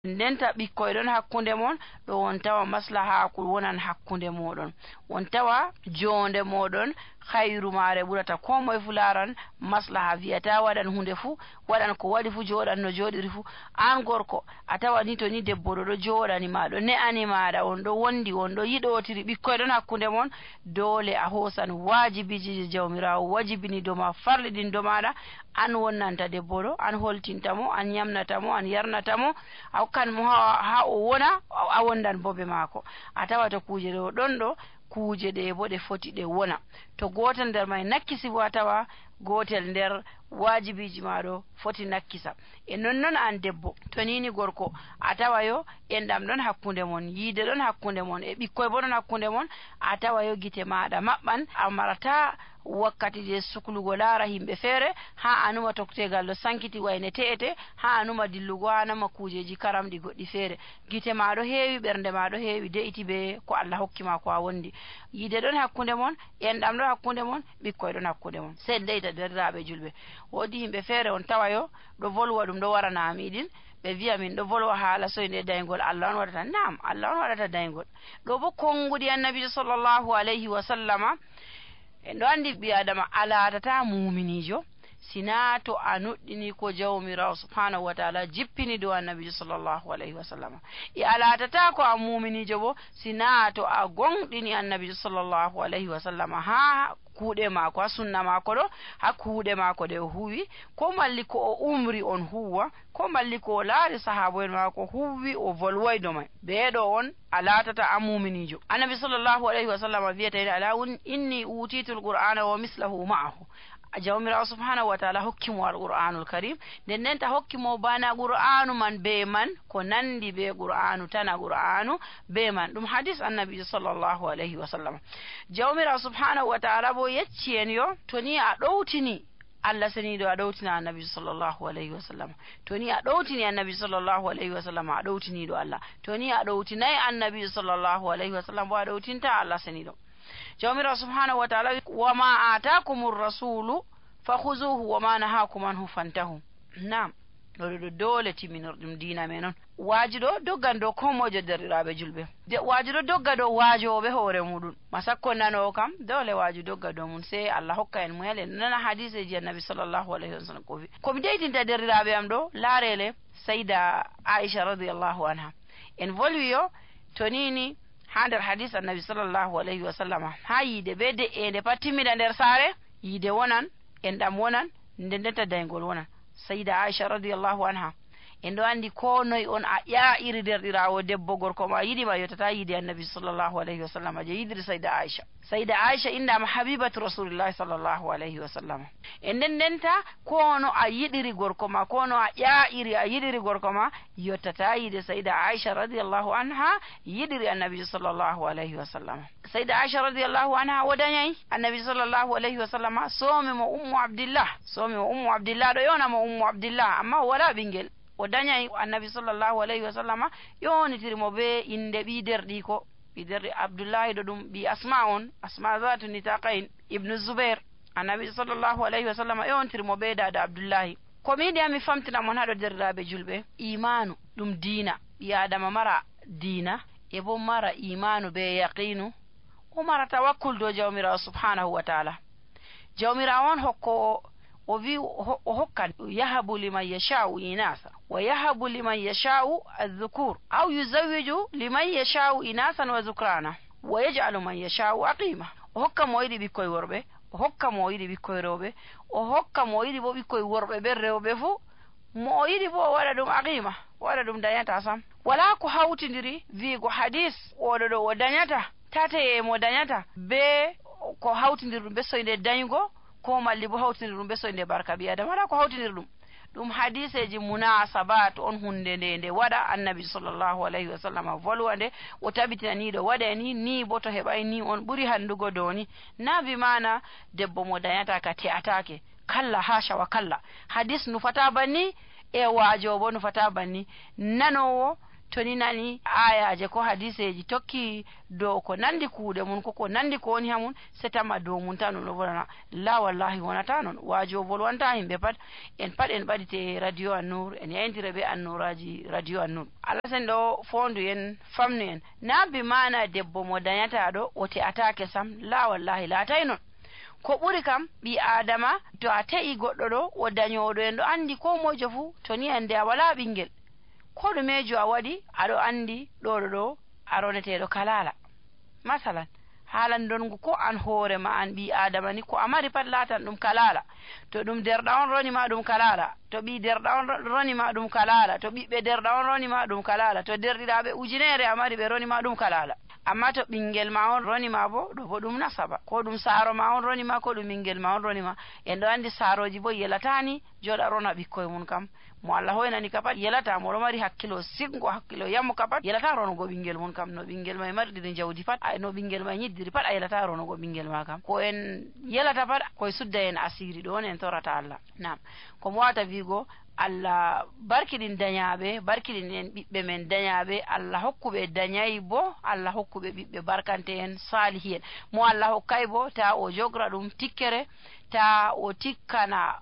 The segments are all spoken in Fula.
ndenta ɓikkoy ɗon hakkunde mon ɗo won tawa maslaha ko wonan hakkunde moɗon won tawa jonde moɗon khairu mare ɓurata ko moye fu laran maslaha wiyata waɗan hunde fu waɗan ko waɗi fu joɗan no joɗiri fu an gorko a tawa ni to ni debbo ɗo joɗani ma ɗo ne'ani maɗa on ɗo wondi on ɗo yiɗotiri ɓikkoy ɗon hakkunde mon dole a hosan wajibiji jawmirawo wajibini dow ma farliɗin dow maɗa an wonnanta debbo ɗo an holtintamo an yamnatamo an yarnatamo a hokkanmo ha o wona a wondan bobe maako a tawata kuje ɗo ɗon ɗo kuje ɗe bo ɗe foti ɗe wona to gotel nder may nakkisi bo a tawa gotel nder wajibiji maɗo foti nakkisa e nonnon an debbo to nini gorko a tawa yo enɗam ɗon hakkunde mon yiide ɗon hakkunde mon e ɓikkoy bo ɗon hakkunde mon a tawa yo gite maɗa maɓɓan a marata wakkati je suklugo laara himɓe feere ha anuma toktegal ɗo sankiti wayne te'ete ha anuma dillugo ha nama kujeji karamɗi goɗɗi feere gite maɗo heewi ɓernde maɗo heewi de'iti be ko Allah hokkima ko a wondi yiide ɗon hakkunde mon enɗam ɗon hakkunde mon ɓikkoy ɗon hakkunde mon sey deyta derraɓe julɓe woodi yimɓe feere on tawa yo ɗo volwa ɗum ɗo warana miɗin ɓe wiya min ɗo volwa haala soyde daygol Allah on waɗata nam Allah on waɗata daygol ɗo bo konngudi annabijo sallllahu alayhi wa sallama en ɗo andi ɓi adama alatata muminijo sina to a nuɗɗini ko jawmirawo subhanahu wa taala jippini dow annabijo sallllahu alayhi wa sallam e alatata ko a muminijo bo sina to a gonɗini annabijo sallllahu alayhi wa sallam ha kuuɗe maako ha sunna maako ɗo ha kuuɗe maako ɗe o huwi ko malli ko o umri on huwa ko malli ko o laari sahaba en maako huwi o volwaydo may ɓeeɗo on a latata a muminijo annabi sallllahu alayhi wa sallam wiyata ala inni utitul qur'ana wa mislahu ma'ahu jawmirawo subhanahu wa taala hokkimo alqur'anul karim nden nden ta hokkimo bana qur'anu man be man ko nandi be qur'anu tana qur'anu be man ɗum hadis annabi sallllahu alayhi wa sallam jawmirawo subhanahu wa taala bo yecci en yo to ni a ɗowtini Allah seniɗo a ɗowtina annabi sallllahu alayhi wa sallam to ni a ɗowtini annabi sallllahu alayhi wa sallam a ɗowtiniɗo Allah to ni a ɗowtinayi annabi sallllahu alayhi wa sallam bo a ɗowtinta Allah seniɗo jawmirawo subhanahu wa taala wama atakumur rasulu fakhuzuhu wama nahakum anhu fantahu nam ɗo dole timinirɗum dina men on waaji ɗo doggan dow ko mojo derɗiraɓe julɓe waaji ɗo dogga dow waajoɓe hoore muɗum masakko nanowo kam dole waaju dogga dow mum sey Allah hokka en muyal en nana hadiseji annabi sallllahu alayhi wa sallam ko wi komi deytinta derɗiraɓe am ɗo laarele sayda Aisha radiallahu anha en volwi yo to nini ha nder hadis annabi sallllahu alayhi wa sallam ha yiide be de'ende pat timmiɗa nder saare yiide wonan enɗam wonan ndendenta daygol wonan sayida Aisha radiallahu anha en ɗo andi ko noy on a ƴaa'iri derɗirawo debbo gorko ma yiɗima yottata yiide annabi sallllahu alayhi wa sallam je yidiri sayida Aisha indama habibatu rasulillahi sallllahu alayhi wa sallam e ndendenta kono a yiɗiri gorko ma kono a ƴaa'iri a yiɗiri gorko ma yottata yiide sayida Aisha radiallahu anha yiɗiri annabi sallllahu alayhi wa sallam sayida Aisha radiallahu anha wodañayi annabi sallllahu alayhi wa sallam soomi mo ummu abdillah ɗo yonamo ummu abdillah amma o wala ɓinguel o dañay annabi sallllahu alayhi wa sallama yonitirimo be inde ɓi derɗi ko ɓi derɗi abdoullahi ɗo ɗum ɓi asma on asma zatu nitaqain ibnu zoubair annabi sallllahu alayhi wa sallama yonitirimo be dada abdoullahi komi yiɗi ami famtina mon haɗo derɗiraɓe julɓe imanu ɗum diina ɓi adama mara diina e bo mara imanu be yaqinu o mara tawakkul dow jawmirawo subhanahu wa taala jawmirawo on hokko o wi o hokkan yahabu liman yashau inasa wa yahabu liman yashau adhukur aw yuzawwiju liman yashau inasan wa zukrana wa yaj'alu man yashau aqima o hokka mo yiɗi ɓikkoye worɓe o hokka mo yiɗi ɓikkoye rewɓe o hokka mo yiɗi bo ɓikkoye worɓe ɓe rewɓe fuu mo o yiɗi bo o waɗa ɗum aqima o waɗa ɗum dañata sam wala ko hawtidiri wiigo hadis oɗo ɗo o dañata tataye mo dañata be ko hawtidiri ɗum be soyde dañgo ko malli bo hawtinir ɗum be soyde barka ɓi adama wala ko hawtinir ɗum hadiseji munasabat on hunde nde waɗa annabi sallllahu alayhi wa sallam volwa nde o tabitina ni ɗo waɗa ni bo to heɓay ni on ɓuri handugo dow ni na bi mana debbo mo dañata ka te'atake kalla hasha wa kalla hadis nufata banni e waajo bo nufata banni nanowo to ni nani ayaje ko hadiseji tokki dow ko nandi kuuɗe mun koko nandi ko woni hamun setama dow mun tan no volana la wallahi wonata noon waajo volwanta himɓe pat en ɓaɗite radio An-Nur en yayintira ɓe annuraji radio An-Nur Allah sen ɗo fondu en famnu en nabi mana debbo mo dañata ɗo o te'atake sam la wallahi laatay noon ko ɓuri kam ɓi adama to a te'i goɗɗo ɗo o dañoɗo en ɗo andi ko mojo fuu to ni ande a wala ɓinguel ko ɗumejo a waɗi aɗo andi ɗo a roneteɗo kalala masalan haalan dongu ko an hoorema an ɓi adama ni ko a mari pat laatan ɗum kalala to ɗum derɗa on ronima ɗum kalala to ɓi derɗa on ronima ɗum kalala to ɓiɓɓe derɗa on ronima ɗum kalala to derɗiɗaɓe ujunere a mari ɓe ronima ɗum kalala amma to ɓinguel ma on ronima bo ɗo bo ɗum nasaba ko ɗum saaro ma on ronima ko ɗum ɓinguel ma on ronima en ɗo andi saaroji bo yelatani joɗa rona ɓikkoye mum kam mo Allah hoynani ka pat yelata moɗo mari hakkilo siggo hakkilo yammu ka pat yelata ronugo ɓinguel mum kam no ɓinguel ma marɗiri jawdi pat no ɓinguel ma ñiddiri pat a yelata ronugo ɓinguel ma kam ko en yelata pat koye sudda en asiri ɗo on en torata Allah nam komo wata wigo Allah barkiɗin dañaɓe barkiɗin en ɓiɓɓe men dañaɓe Allah hokkuɓe dañayi bo Allah hokkuɓe ɓiɓɓe barkante en salihi en mo Allah hokkay bo ta o jogra ɗum tikkere ta o tikkana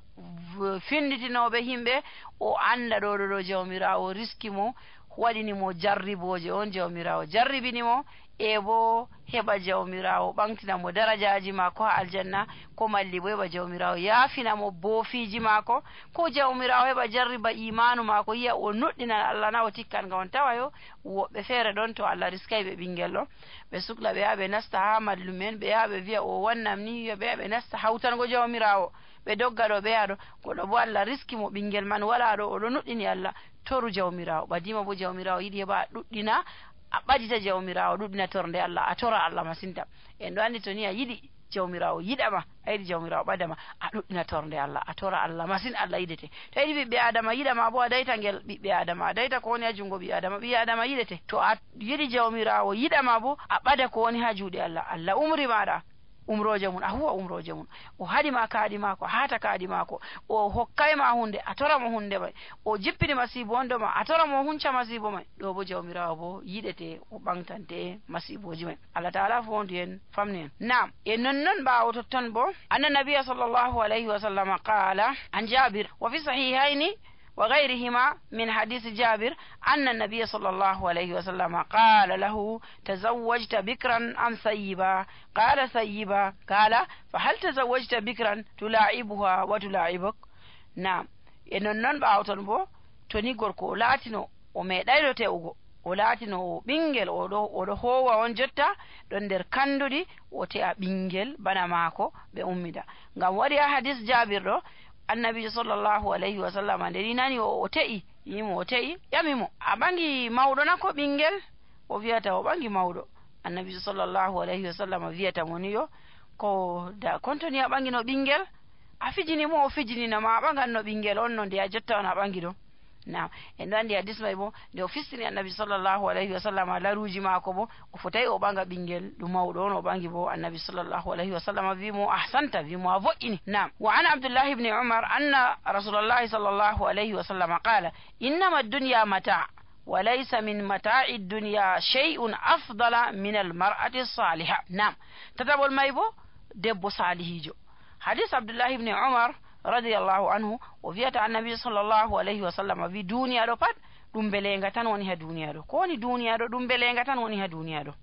finditinoɓe himɓe o anda ɗo jawmirawo riski mo waɗinimo jarriboje on jawmirawo jarribinimo e bo heɓa jawmirawo ɓamtinamo darajaji mako ha aljanna ko malli bo heɓa jawmirawo yaafinamo boofiji mako ko jawmirawo heɓa jarriba imanu mako yiya o nuɗɗinan Allah na o tikkan ga on tawayo woɓɓe feere ɗon to Allah riskay ɓe ɓinguel ɗo ɓe sukla ɓe yaha ɓe nasta ha mallumen ɓe yaha ɓe wiya o wannam ni ɓe yaha ɓe nasta hawtango jawmirawo ɓe dogga ɗo ɓe yaha ɗo goɗɗo bo Allah riski mo ɓinguel man wala ɗo oɗo nuɗɗini Allah toru jawmirawo ɓadima bo jawmirawo yiɗi heɓa ɗuɗɗina a ɓadita jawmirawo ɗuɗɗina torde Allah a tora Allah masinta en ɗo andi to ni a yiɗi jawmirawo yiɗama a yiɗi jawmirawo ɓadama a ɗuɗɗina torde Allah a tora Allah masin Allah yiɗete to yiɗi ɓiɓɓe adama yiɗama bo a dayta ngel ɓiɓɓe adama a dayta ko woni ha jungo ɓi adama yiɗete to a yiɗi jawmirawo yiɗama bo a ɓada ko woni ha juuɗe Allah Allah umri maɗa umroje mun a huwa umroje mun o haɗima kaaɗi mako hata kaaɗi mako o hokkayma hunde a toramo hunde may o jippini masibo on ɗo ma a toramo hunca masibo may ɗo bo jawmirawo bo yiɗete o ɓantante masiboji may Allah taala fondu en famni en nam e nonnon ɓawo totton bo anna nabiya sallllahu alayhi wa sallam qala an jabir wa fi sahihayni وغيرهما من حديث جابر أن النبي صلى الله عليه وسلم قال له تزوجت بكرا أم ثيبا قال ثيبا قال فهل تزوجت بكرا تلاعبها وتلاعبك نعم إنن باوتن بو توني غوركو لاتينو o meɗayɗo tewgo o laatino o ɓinguel oɗo howa on jotta ɗon nder kanduɗi o te'a ɓinguel bana maako ɓe ummida ngam waɗi ha hadis jabir ɗo annabi sallllahu alayhi wa sallam nde ɗi nani o te'i yimo o te'i ƴamimo a ɓangi mawɗo na ko ɓinguel o wiyata o ɓangi mawɗo annabi sallllahu alayhi wa sallam wiyata mo ni yo ko da kontoni a ɓangino ɓinguel a fijinimo o fijininama a ɓaganno ɓinguel on no nde a jotta on a ɓangi ɗo nam en ɗo andi hadis may bo nde o fistini annabi sallllahu alayhi wa sallam laruji mako bo o fotayi o ɓanga ɓinguel ɗum mawɗo on o ɓangi bo annabi sallllahu alayhi wa sallam wimo ahsanta wimo a vo'ini nam wa an abdullahi ibni umar anna rasulallahi sallllahu alayhi wa sallam qala innama dunya mata wa laysa min mata'i dunya shay'un afdala min almar'ati saliha nam tatabol may bo debbo salihijo hadis abdullahi ibni umar radiyallahu anhu o wiyata annabi sallllahu alayhi wa sallam wi duniya ɗo pat ɗum belenga tan woni ha duniya ɗo ko woni duniya ɗo ɗum belenga tan woni ha duniya ɗo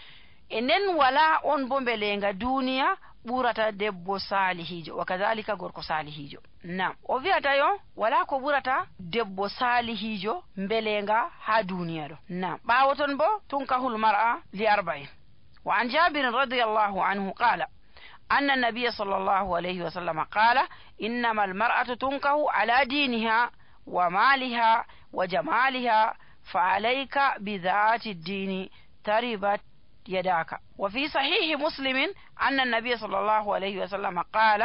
e nden wala on bo belenga duniya ɓurata debbo salihijo wa kadhalika gorko salihijo nam o wiyata yo wala ko ɓurata debbo salihijo belenga ha duniya ɗo nam ɓawo ton bo tunkahul mar'a li arba'in wa an jabirin radiyallahu anhu qala أن النبي صلى الله عليه وسلم قال إنما المرأة تنكه على دينها ومالها وجمالها فعليك بذات الدين تربت يداك وفي صحيح مسلم أن النبي صلى الله عليه وسلم قال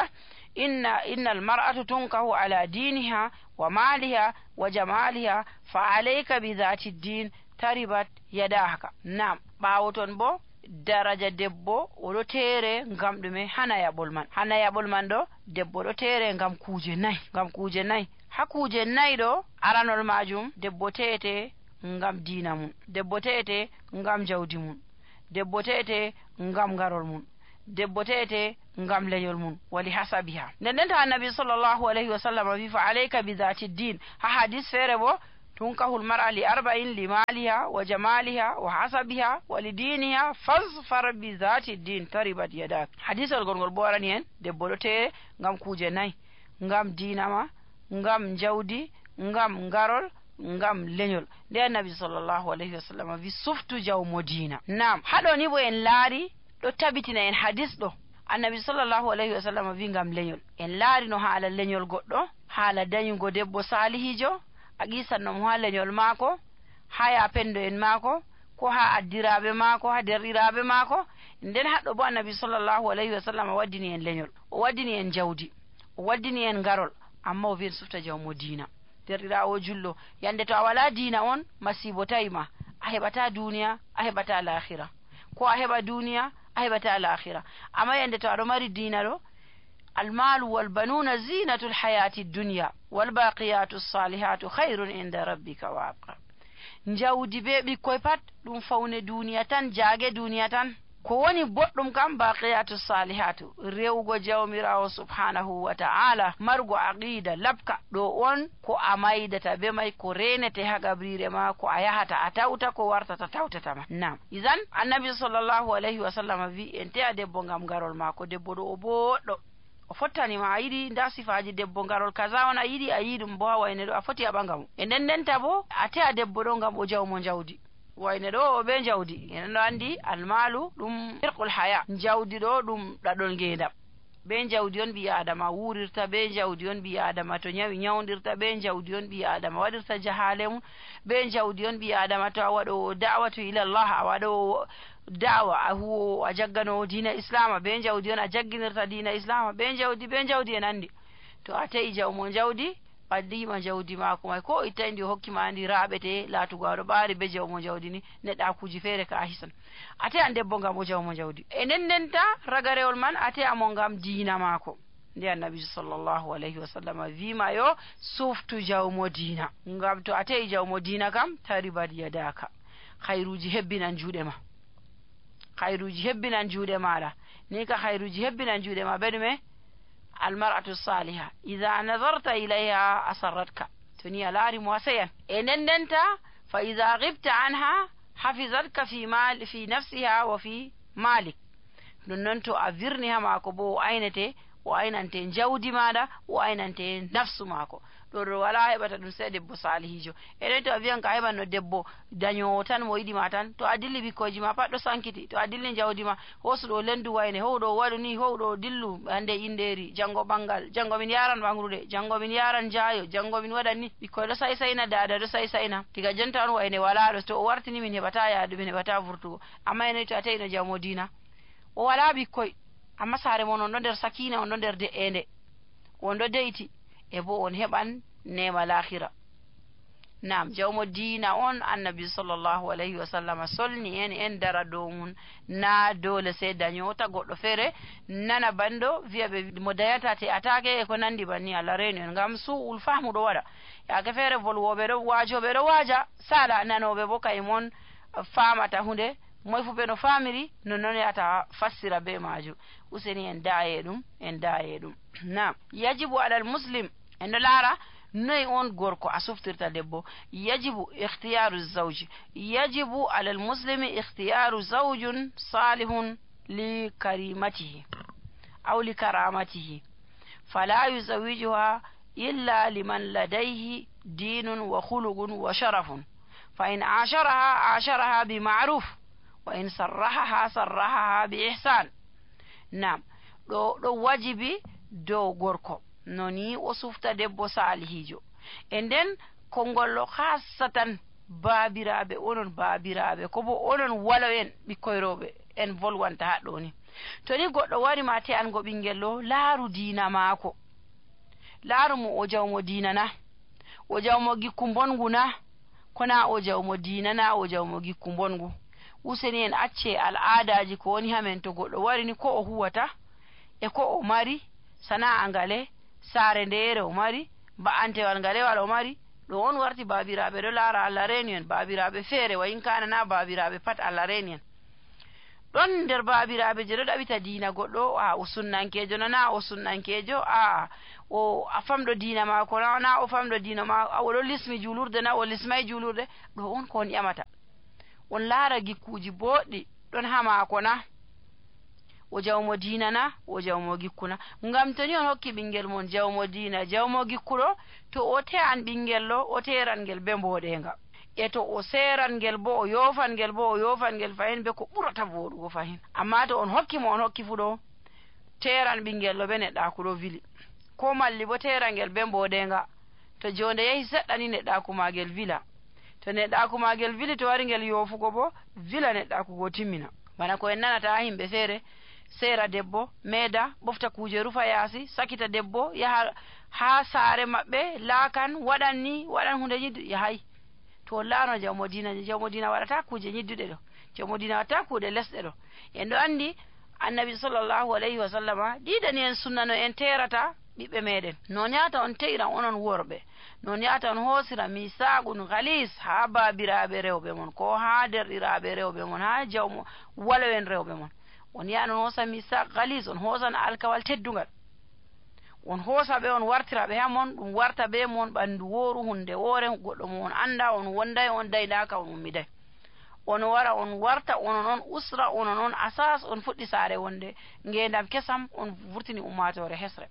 إن المرأة تنكه على دينها ومالها وجمالها فعليك بذات الدين تربت يداك نعم باوتون بو daraja debbo oɗo tere ngam ɗume hana yaɓol man ɗo debbo ɗo tere ngam kuje nayyi ha kuje nayyi ɗo aranol majum debbo tete ngam diina mum, debbo te'ete ngam jawdi mum, debbo te'ete ngam garol mum, debbo te'ete ngam leñol mum, wali hasabiha. nden ta annabi sallallahu alayhi wa sallam wi fa alayka bi dhati din. ha hadis feere bo tunkahul mar'a li arba'in li maliha wa jamaliha wa hasabiha wa li diniha fazfar bi dhati din taribat yadak. hadisol gongol bo warani en debbo do te ngam kuje nayi, ngam dinama, ngam jawdi, ngam garol, ngam leñol. nde annabi sallallahu alayhi wa sallam wi suftu jawmo dina. nam haɗo ni bo en laari ɗo tabitina en hadis ɗo annabi sallallahu alayhi wa sallam wi ngam leñol. en laari no haala leñol goɗɗo, haala dañugo debbo salihijo a qisannomo ha leñol maako, ha ya pendo en maako, ko ha addiraɓe maako, ha derɗiraɓe maako. nden haɗɗo bo annabi sallallahu alayhi wa sallam waddini en leñol, o waddini en jawdi, o waddini en garol, amma o wi en sufta jawmo diina. derɗirawo jullo, yande to a wala diina on masibo tawima, a heɓata duniya, a heɓata lahira, ko a heɓa duniya, a heɓata lahira. amma yande to aɗo mari diina ɗo, almalu walbanuna zinatu lhayati dunya walbaqiyatu salihatu hayrun inda rabbika wa abqa. jawdi be ɓikkoy pat ɗum fawne duniya tan, jaage duniya tan. ko woni boɗɗum kam baqiyatu salihatu, rewugo jawmirawo subhanahu wa ta'ala, margo aqida labka, ɗo on ko a maydata be may, ko renete ha gabrire ma, ko a yahata a tawta, ko wartata tawtatama. nam idan annabi sallallahu alayhi wa sallam wi en te'a debbo ngam garol mako. debbo ɗo o boɗɗo, o fottanima, a yiɗi nda sifaji debbo garol kaza on a yiɗi, a yiɗum bo ha wayne ɗo, a foti a ɓanga mo. e nden ndenta bo a te'a debbo ɗo ngam o jawmo jawdi, wayne ɗo o ɓe jawdi. enen ɗo andi almalu ɗum irqul haya, jawdi ɗo ɗum ɗaɗol ngendam. be jawdi on ɓi adama wurirta, be jawdi on ɓi adama to nyawi nyawdirta, be jawdi on ɓi adama waɗirta jahale mum, be jawdi on ɓi adama to a waɗo da'watu ila Allah, a waɗo da'wa, a huwo, a jaggano dina islama, be jawdi on a jagginirta dina islama, be jawdi en andi. to a tawi jawmo jawdi, ɓaddima jawdi mako may, ko itta ndi hokkima andi raɓete latugo aɗo ɓaari be jawmo jawdi ni, neɗɗa kuji feere ka a hisan. ate an debbo ngam o jawmo jawdi, e nden ndenta ragarewol man ate amo ngam diina mako. nde annabi sallallahu alayhi wa sallam wima yo suftu jawmo diina, ngam to ate jawmo diina kam taribat yadaka, khairuji hebbinan juuɗe ma, khairuji hebbinan juuɗe maɗa. ni ka khairuji hebbinan juuɗe ma ɓe ɗume? almar'atu saliha idha nadarta ilayha asarratka, to ni a laari mo seyan. e nden ndenta fa idha ghibta anha hafizatka fi nafsiha wa fi malik. ɗum noon to a virni ha maako bo o aynete, o aynante jawdi maɗa, o aynante nafsu maako. ɗo ɗo wala heɓata ɗum sey debbo salihijo. eɗen to a wiyan ka heɓanno debbo dañowo tan mo yiɗima tan, to a dilli bikkoji ma pat ɗo sankiti, to a dilli jawdi ma hosuɗo lendu wayne, howɗo waɗu ni, howɗo dillu hande inderi, janggo ɓangal, janggo min yaran ɓangrude, janggo min yaran jaayo, janggo min waɗan ni. ɓikkoy ɗo saysayna, dada ɗo saysayna, tiga jonta on wayne wala ɗo, to o wartini min heɓata yaadu, min heɓata vurtugo. amma enen to a tawi no jawmo dina, o wala ɓikkoy, amma saare mon on ɗo nder sakina, on ɗo nder de'ende, on ɗo deyti, e bo on heɓan nema lahira. nam jawmo diina on annabi sallallahu alayhi wa sallam solni en dara dow mum, na dole sey dañota goɗɗo feere nana bando wiya ɓe mo dayata te atake e ko nandi banni. Allah reeni en ngam su'ul fahmu ɗo waɗa, yaake feere volwoɓe ɗo waajoɓe ɗo waaja, saɗa nanoɓe bo kay mon famata hunde, moy fu ɓe no famiri nonnon yata fassira be majum. useni en daaye ɗum nam yajibu alal muslim, en ɗo laara noy on gorko a suftirta debbo. yajibu ikhtiyaru zawji, yajibu alal muslimi ikhtiyaru zawjun salihun li karimatihi aw li karamatihi, fala yuzawijuha illa liman ladayhi dinun wa khuluqun wa sharafun, fa in asharaha bi ma'ruf wa in sarrahaha bi ihsan. nam ɗo wajibi dow gorko noni o sufta debbo salihijo. e nden kongollo khasatan babiraɓe, onon babiraɓe ko bo onon walo en ɓikkoy rewɓe en volwanta haɗɗo ni, to ni goɗɗo wari ma te an go ɓingel ɗo, laaru diina maako, laaru mo o jawmo diina na, o jawmo gikku bongu na, kona o jawmo diina na, o jawmo gikku bongu. useni en acce al'adaji ko woni hamen, to goɗɗo wari ni ko o huwata e ko o mari, sana'a ngale, saare ndere o mari, ba'antewal ngalewal o mari, ɗo on warti babiraɓe ɗo laara Allah reeni en babiraɓe feere wa in kana na babiraɓe pat Allah reeni en ɗon nder babiraɓe je ɗo ɗaɓita diina goɗɗo o sunnankejo na o sunnankejo o a famɗo diina maako na o famɗo diina maako oɗo lismi julurde na o lismay julurde ɗo on ko on ƴamata on laara gikkuji boɗɗi ɗon ha maako na o jawmo diina na o jawmo gikku na ngam to ni on hokki ɓingel mon jawmo diina jawmo gikkuɗo to o te'an ɓingel ɗo o teran ngel be mboɗenga e to o seran ngel bo o yofan ngel fahin be ko ɓurata voɗugo fahin amma to on hokki mo on hokki fu ɗo teran ɓingel ɗo be neɗɗaku ɗo vili ko malli bo teran ngel be mboɗenga to jonde yehi seɗɗa ni neɗɗaku magel vila to neɗɗaku magel vili to wari ngel yofugo bo vila neɗɗaku go timmina bana ko en nanata ha himɓe feere seera debbo meeda ɓofta kuje rufa yaasi sakita debbo yaha ha saare maɓɓe laakan waɗan hunde ñiddu yahay to laano jawmo diina waɗata kuje ñidduɗe ɗo jawmo diina watta kuuɗe lesɗe ɗo en ɗo andi annabi sallllahu alayhi wa sallama ɗiɗani en sunna no en terata ɓiɓɓe meɗen non yata on te'iran onon worɓe non yata on hoosira misaqun halis ha babiraɓe rewɓe mon ko ha derɗiraɓe rewɓe mon ha jawmo walowen rewɓe mon on yaha non hoosa misaq halis on hoosan alkawal teddugal on hoosa ɓe on wartira ɓe ha mon ɗum warta be mon ɓandu wooru hunde woore goɗɗo mo on anda on wonday on daydaka on ummiday on wara on warta onon on usra onon on asas on fuɗɗi saare wonde ngendam kesam on vurtini ummatore hesre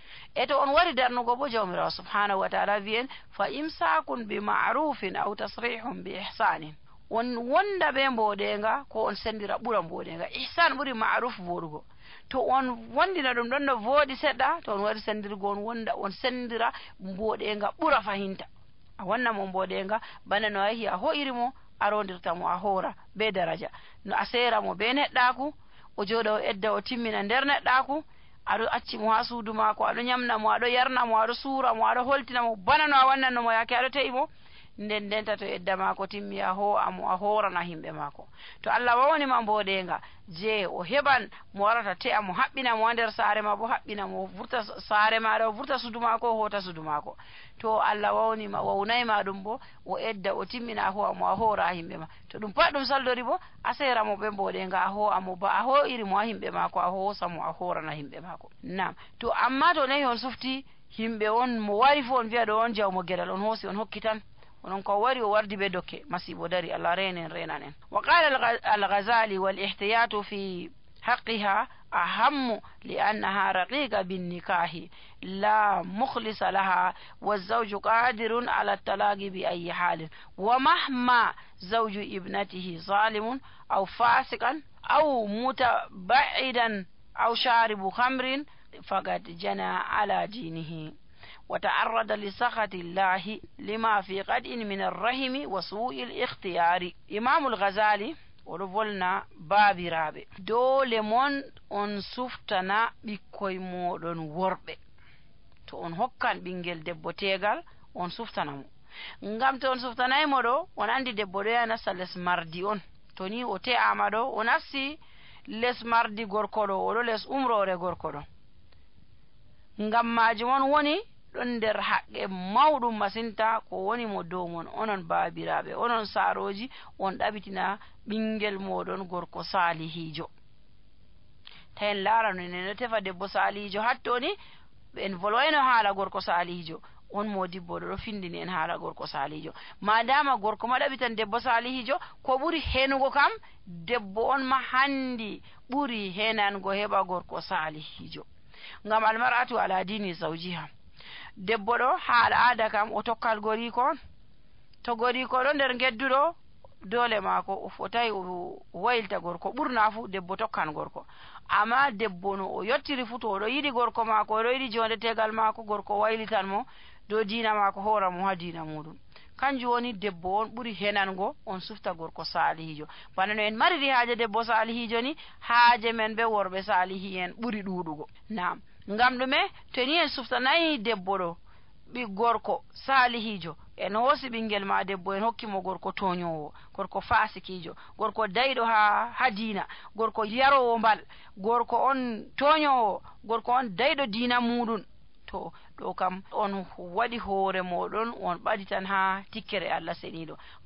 e to on wari darnugo bo jawmirawo subhanahu wa taala wiyen fa imsakun bi ma'rufin aw tasrihun bi ihsanin on wonda be mboɗenga ko on sendira ɓura mboɗenga ihsan ɓuri ma'ruf voɗugo to on wondina ɗum ɗon no vooɗi seɗɗa to on wari sendirgo on wonda on sendira mboɗenga ɓura fahinta a wanna mo mboɗenga bana no a yehi a ho'iri mo a rondirta mo a hoora be daraja no a seera mo be neɗɗaku o jooɗa o edda o timmina nder neɗɗaku aɗo acci mo ha suudu maako aɗo ñamna mo aɗo yarna mo aɗo suura mo aɗo holtina mo bana no a wannanno mo yaake aɗo te'i mo nden denta to edda maako timmi a ho'a mo a horana himɓe maako to Allah wawnima mboɗenga je o heɓan mo warata te'a mo haɓɓina mo ha nder saare ma bo haɓɓina mo vurta saare maɗa o vurta suudu maako o hota suudu maako to Allah wawnima wawnayma ɗum bo o edda o timmina a ho'a mo a hoora himɓe ma to ɗum pat ɗum saldori bo a sera mo ɓe mboɗenga a ho'a mo ba a ho'iri mo ha himɓe maako a hoosa mo a horana himɓe maako nam to amma to nayi on sufti himɓe on mo wari fo on wiya ɗo on jawmo gueɗal on hoosi on hokki tan onon ko wari o wardi be dokke masibo dari Allah renen renanen wa qala al-Ghazali wal ihtiyatu fi haqqiha ahammu li'annaha raqiqa bin nikahi la mukhlisa laha waz-zawju qadirun ala at-talaqi bi ayyi halin wa mahma zawju ibnatihi zalimun aw fasiqan aw mutabaidan aw sharibu khamrin faqad jana ala dinihi وتعرض لسخط الله لما في قد من الرحم وسوء الاختيار إمام الغزالي ولفولنا بابي رابي دول من on suftana ɓikkoy moɗon worɓe to on hokkan ɓingel debbo tegal on suftana mo ngam to on suftanaymo ɗo on andi debbo ɗo yaha nasta les mardi on to ni o te'ama ɗo o nasti les mardi gorko ɗo oɗo les umrore gorko ɗo ngam majum on woni ɗon nder haqqe mawɗum masinta ko woni mo dow mon onon baabiraɓe onon saaroji on ɗaɓitina ɓingel moɗon gorko salihijo tawen laarano en no tefa debbo salihijo hattoni en volwayno haala gorko salihijo on modibbo ɗo findini en haala gorko salihijo madama gorko ma ɗaɓitan debbo salihijo ko ɓuri henugo kam debbo on ma handi ɓuri henango heɓa gorko salihijo ngam almar'atu ala dini zawjiha debbo ɗo ha al'ada kam o tokkal goriko on to goriko ɗo nder gedduɗo dole maako o fotai o waylta gorko ɓurna fu debbo tokkan gorko amma debbo no o yottiri fu to oɗo yiɗi gorko maako oɗo yiɗi jonde tegal maako gorko waylitan mo dow diina maako hoora mo ha diina muɗum kanjum woni debbo on ɓuri henango on sufta gorko salihijo bana no en mariri haaje debbo salihijo ni haaje men be worɓe salihi en ɓuri ɗuɗugo nam ngam ɗume to ni en suftanayi debbo ɗo ɓi gorko salihijo en hoosi ɓingel ma debbo en hokkimo gorko toñowo gorko fasikijo gorko dayɗo ha diina gorko yarowo mbal gorko on toñowo gorko on dayɗo diina muɗum to ɗo kam on waɗi hoore moɗon on ɓadi tan ha tikkere Allah seniɗo